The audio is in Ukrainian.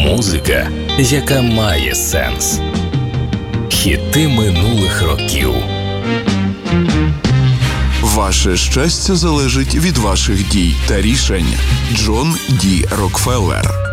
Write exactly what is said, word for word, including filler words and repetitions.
Музика, яка має сенс. Хіти минулих років. Ваше щастя залежить від ваших дій та рішень. Джон Ді Рокфеллер.